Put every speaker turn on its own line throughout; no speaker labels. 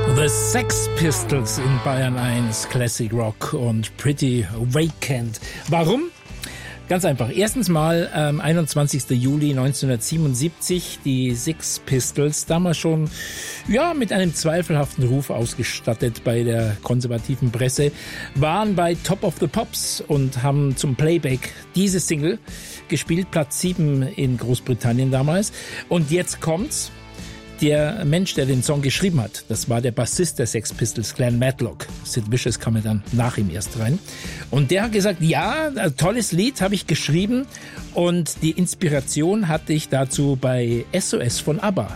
The Sex Pistols in Bayern 1 Classic Rock und Pretty Vacant. Warum? Ganz einfach. Erstens mal 21. Juli 1977, die Sex Pistols, damals schon mit einem zweifelhaften Ruf ausgestattet bei der konservativen Presse, waren bei Top of the Pops und haben zum Playback diese Single gespielt, Platz 7 in Großbritannien damals. Und jetzt kommt's. Der Mensch, der den Song geschrieben hat, das war der Bassist der Sex Pistols, Glenn Matlock. Sid Vicious kam ja dann nach ihm erst rein. Und der hat gesagt, ja, ein tolles Lied habe ich geschrieben und die Inspiration hatte ich dazu bei SOS von ABBA.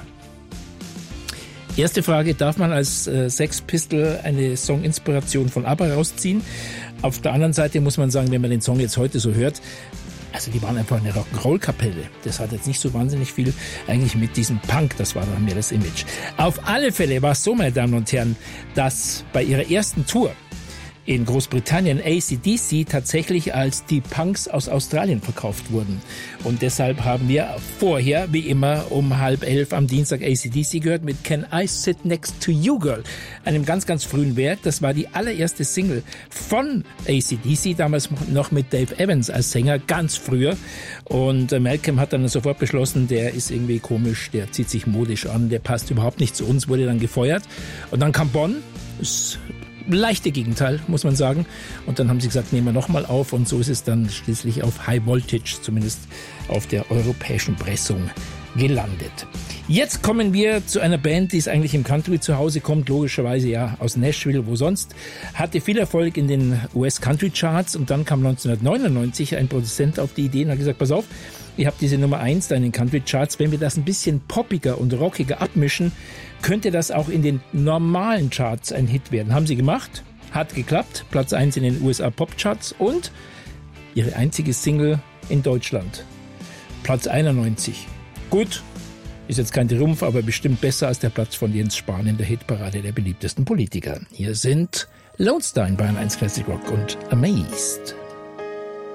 Erste Frage, darf man als Sex Pistol eine Song-Inspiration von ABBA rausziehen? Auf der anderen Seite muss man sagen, wenn man den Song jetzt heute so hört, also die waren einfach eine Rock'n'Roll-Kapelle. Das hat jetzt nicht so wahnsinnig viel eigentlich mit diesem Punk, das war dann mehr das Image. Auf alle Fälle war es so, meine Damen und Herren, dass bei ihrer ersten Tour in Großbritannien AC/DC tatsächlich als die Punks aus Australien verkauft wurden. Und deshalb haben wir vorher, wie immer, um 10:30 am Dienstag AC/DC gehört mit Can I Sit Next to You Girl? Einem ganz, ganz frühen Werk. Das war die allererste Single von AC/DC, damals noch mit Dave Evans als Sänger, ganz früher. Und Malcolm hat dann sofort beschlossen, der ist irgendwie komisch, der zieht sich modisch an, der passt überhaupt nicht zu uns, wurde dann gefeuert. Und dann kam Bonn, das leichte Gegenteil, muss man sagen. Und dann haben sie gesagt, nehmen wir nochmal auf. Und so ist es dann schließlich auf High Voltage, zumindest auf der europäischen Pressung, gelandet. Jetzt kommen wir zu einer Band, die es eigentlich im Country zu Hause kommt, logischerweise ja aus Nashville, wo sonst, hatte viel Erfolg in den US Country Charts und dann kam 1999 ein Produzent auf die Idee und hat gesagt, pass auf, ihr habt diese Nummer 1 da in den Country Charts, wenn wir das ein bisschen poppiger und rockiger abmischen, könnte das auch in den normalen Charts ein Hit werden. Haben sie gemacht, hat geklappt, Platz 1 in den USA Pop Charts und ihre einzige Single in Deutschland, Platz 91. Gut, ist jetzt kein Triumph, aber bestimmt besser als der Platz von Jens Spahn in der Hitparade der beliebtesten Politiker. Hier sind Lone Star in Bayern 1 Classic Rock und Amazed.